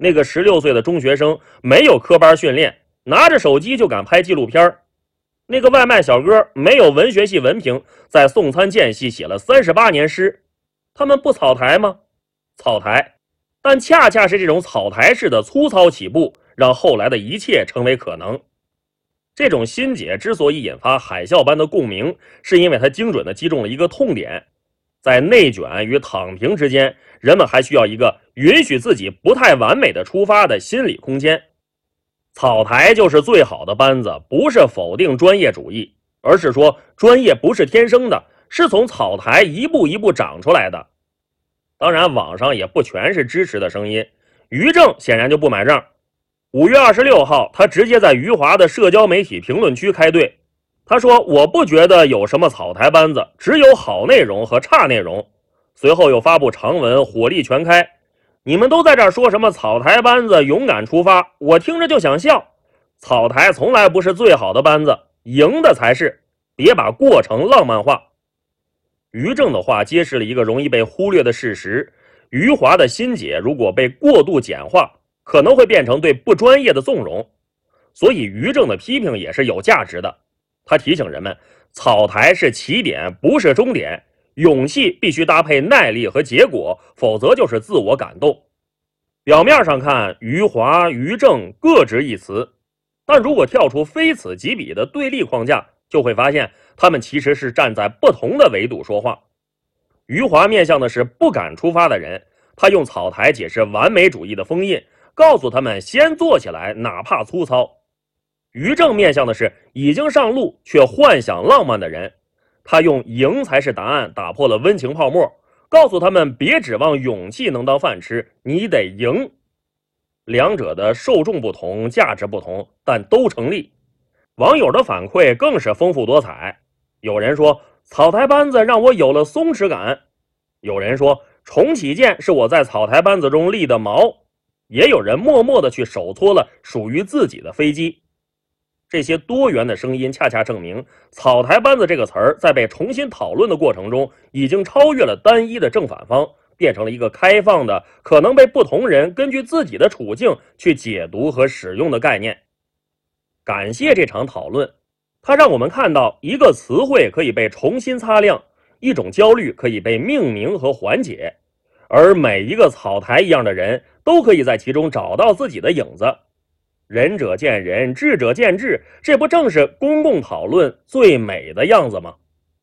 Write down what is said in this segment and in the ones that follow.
那个16岁的中学生没有科班训练，拿着手机就敢拍纪录片。那个外卖小哥没有文学系文凭，在送餐间隙写了38年诗。他们不草台吗？草台，但恰恰是这种草台式的粗糙起步，让后来的一切成为可能。这种心结之所以引发海啸般的共鸣，是因为它精准地击中了一个痛点。在内卷与躺平之间，人们还需要一个允许自己不太完美的出发的心理空间。草台就是最好的班子，不是否定专业主义，而是说专业不是天生的，是从草台一步一步长出来的。当然，网上也不全是支持的声音，于正显然就不买账。5月26号，他直接在余华的社交媒体评论区开队。他说：“我不觉得有什么草台班子，只有好内容和差内容。”随后又发布长文，火力全开。你们都在这儿说什么草台班子勇敢出发，我听着就想笑。草台从来不是最好的班子，赢的才是。别把过程浪漫化。于正的话揭示了一个容易被忽略的事实：余华的心结如果被过度简化，可能会变成对不专业的纵容。所以于正的批评也是有价值的。他提醒人们，草台是起点，不是终点。勇气必须搭配耐力和结果，否则就是自我感动。表面上看，余华、于正各执一词，但如果跳出非此即彼的对立框架，就会发现他们其实是站在不同的维度说话。余华面向的是不敢出发的人，他用草台解释完美主义的封印，告诉他们先做起来，哪怕粗糙。于正面向的是已经上路却幻想浪漫的人，他用赢才是答案打破了温情泡沫，告诉他们别指望勇气能当饭吃，你得赢。两者的受众不同，价值不同，但都成立。网友的反馈更是丰富多彩。有人说草台班子让我有了松弛感，有人说重启键是我在草台班子中立的锚，也有人默默地去手搓了属于自己的飞机。这些多元的声音恰恰证明，草台班子这个词儿在被重新讨论的过程中，已经超越了单一的正反方，变成了一个开放的，可能被不同人根据自己的处境去解读和使用的概念。感谢这场讨论，它让我们看到一个词汇可以被重新擦亮，一种焦虑可以被命名和缓解，而每一个草台一样的人都可以在其中找到自己的影子。仁者见仁，智者见智，这不正是公共讨论最美的样子吗？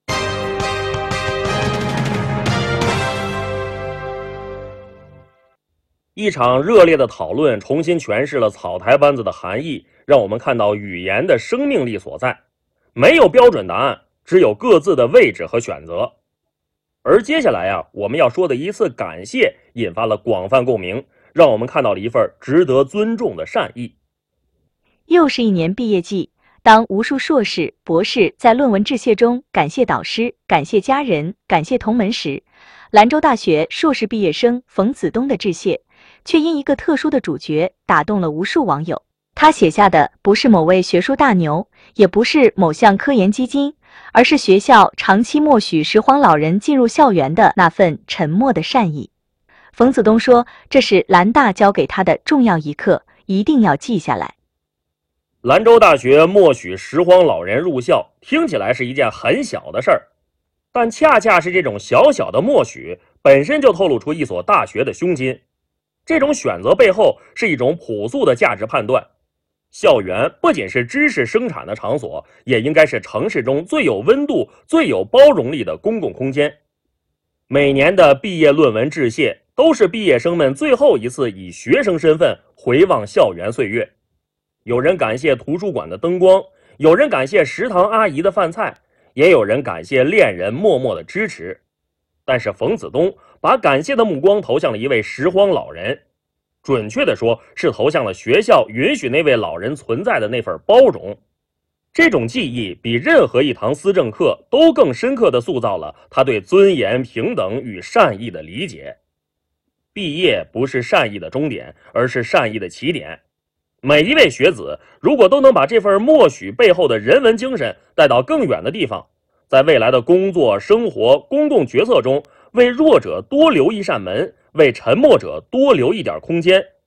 一场热烈的讨论重新诠释了草台班子的含义，让我们看到语言的生命力所在。没有标准答案，只有各自的位置和选择。而接下来我们要说的一次感谢引发了广泛共鸣，让我们看到了一份值得尊重的善意。 又是一年毕业季，当无数硕士、博士在论文致谢中感谢导师、感谢家人、感谢同门时，兰州大学硕士毕业生冯子东的致谢，却因一个特殊的主角打动了无数网友。他写下的不是某位学术大牛，也不是某项科研基金，而是学校长期默许拾荒老人进入校园的那份沉默的善意。冯子东说，这是兰大教给他的重要一课，一定要记下来。 兰州大学默许拾荒老人入校，听起来是一件很小的事儿，但恰恰是这种小小的默许，本身就透露出一所大学的胸襟。这种选择背后是一种朴素的价值判断。校园不仅是知识生产的场所，也应该是城市中最有温度、最有包容力的公共空间。每年的毕业论文致谢，都是毕业生们最后一次以学生身份回望校园岁月。有人感谢图书馆的灯光，有人感谢食堂阿姨的饭菜，也有人感谢恋人默默的支持。但是冯子东把感谢的目光投向了一位拾荒老人，准确的说是投向了学校允许那位老人存在的那份包容。这种记忆比任何一堂思政课都更深刻地塑造了他对尊严、平等与善意的理解。毕业不是善意的终点，而是善意的起点。每一位学子如果都能把这份默许背后的人文精神带到更远的地方，在未来的工作、生活、公共决策中，为弱者多留一扇门，为沉默者多留一点空间，